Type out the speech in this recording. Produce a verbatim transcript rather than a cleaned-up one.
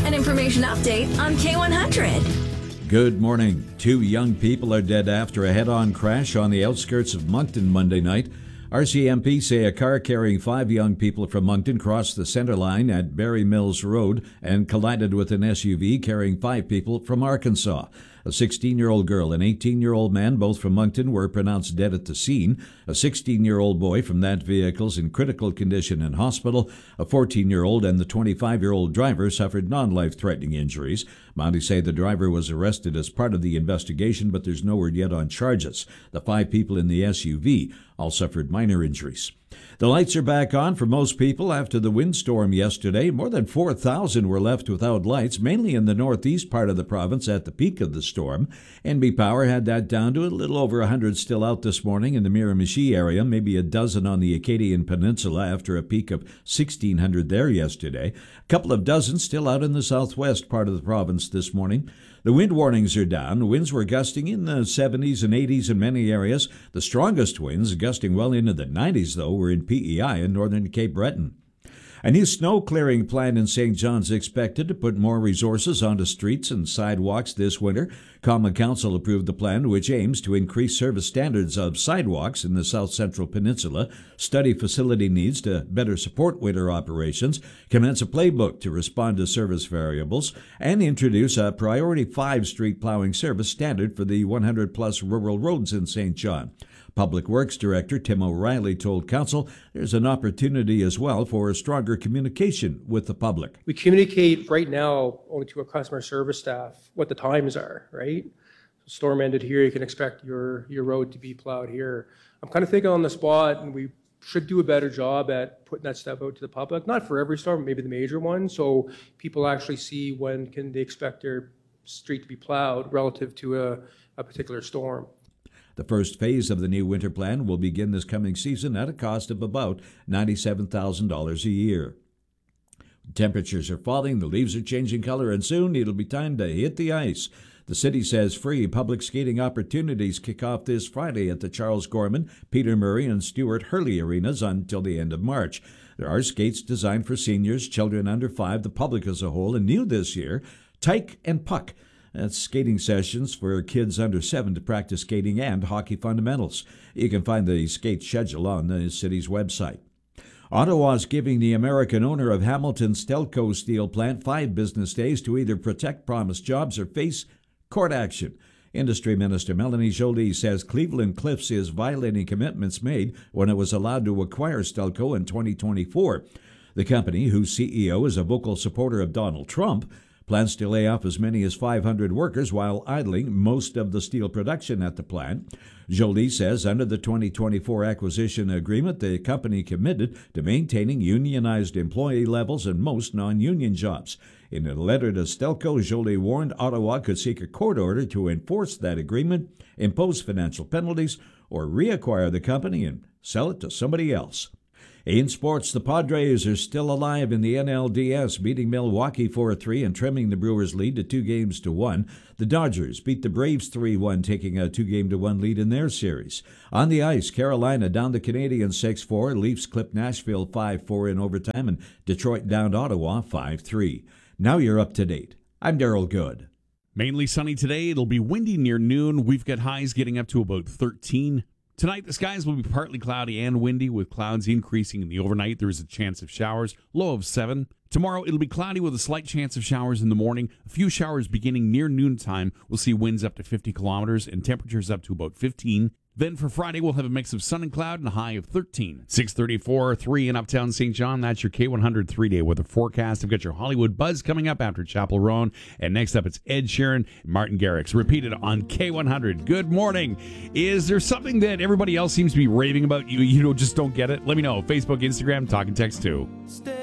An information update on K one hundred. Good morning. Two young people are dead after a head-on crash on the outskirts of Moncton Monday night. R C M P say a car carrying five young people from Moncton crossed the center line at Barry Mills Road and collided with an S U V carrying five people from Arkansas. A sixteen-year-old girl and eighteen-year-old man, both from Moncton, were pronounced dead at the scene. A sixteen-year-old boy from that vehicle is in critical condition in hospital. A fourteen-year-old and the twenty-five-year-old driver suffered non-life-threatening injuries. Mounties say the driver was arrested as part of the investigation, but there's no word yet on charges. The five people in the S U V all suffered minor injuries. The lights are back on for most people after the windstorm yesterday. More than four thousand were left without lights, mainly in the northeast part of the province at the peak of the storm. N B Power had that down to a little over one hundred still out this morning in the Miramichi area, maybe a dozen on the Acadian Peninsula after a peak of sixteen hundred there yesterday. A couple of dozen still out in the southwest part of the province this morning. The wind warnings are down. Winds were gusting in the seventies and eighties in many areas. The strongest winds, gusting well into the nineties, though, were in P E I and northern Cape Breton. A new snow clearing plan in Saint John's expected to put more resources onto streets and sidewalks this winter. Common Council approved the plan, which aims to increase service standards of sidewalks in the South Central Peninsula, study facility needs to better support winter operations, commence a playbook to respond to service variables, and introduce a Priority five street plowing service standard for the one hundred plus rural roads in Saint John. Public Works Director Tim O'Reilly told Council there's an opportunity as well for a stronger communication with the public. We communicate right now only to our customer service staff what the times are, right? Storm ended here, you can expect your, your road to be plowed here. I'm kind of thinking on the spot, and we should do a better job at putting that stuff out to the public, not for every storm, maybe the major one, so people actually see when can they expect their street to be plowed relative to a, a particular storm. The first phase of the new winter plan will begin this coming season at a cost of about ninety-seven thousand dollars a year. Temperatures are falling, the leaves are changing color, and soon it'll be time to hit the ice. The city says free public skating opportunities kick off this Friday at the Charles Gorman, Peter Murray, and Stuart Hurley arenas until the end of March. There are skates designed for seniors, children under five, the public as a whole, and new this year, Tyke and Puck. That's skating sessions for kids under seven to practice skating and hockey fundamentals. You can find the skate schedule on the city's website. Ottawa's giving the American owner of Hamilton Stelco steel plant five business days to either protect promised jobs or face court action. Industry Minister Melanie Joly says Cleveland Cliffs is violating commitments made when it was allowed to acquire Stelco in twenty twenty-four. The company, whose C E O is a vocal supporter of Donald Trump, plans to lay off as many as five hundred workers while idling most of the steel production at the plant. Joly says under the twenty twenty-four acquisition agreement, the company committed to maintaining unionized employee levels in most non-union jobs. In a letter to Stelco, Joly warned Ottawa could seek a court order to enforce that agreement, impose financial penalties, or reacquire the company and sell it to somebody else. In sports, the Padres are still alive in the N L D S, beating Milwaukee four three and trimming the Brewers' lead to two games to one. The Dodgers beat the Braves three one, taking a two game to one lead in their series. On the ice, Carolina downed the Canadiens six four, Leafs clipped Nashville five four in overtime, and Detroit downed Ottawa five three. Now you're up to date. I'm Daryl Good. Mainly sunny today. It'll be windy near noon. We've got highs getting up to about thirteen. Tonight, the skies will be partly cloudy and windy, with clouds increasing in the overnight. There is a chance of showers, low of seven. Tomorrow, it'll be cloudy with a slight chance of showers in the morning. A few showers beginning near noontime. We'll see winds up to fifty kilometers and temperatures up to about fifteen. Then for Friday, we'll have a mix of sun and cloud and a high of thirteen. six thirty-four, three in Uptown Saint John. That's your K one hundred three-day weather forecast. I've got your Hollywood Buzz coming up after Chapel Roan. And next up, it's Ed Sheeran and Martin Garrix, repeated on K one hundred. Good morning. Is there something that everybody else seems to be raving about? You, you know, just don't get it? Let me know. Facebook, Instagram, talk and text too. Stay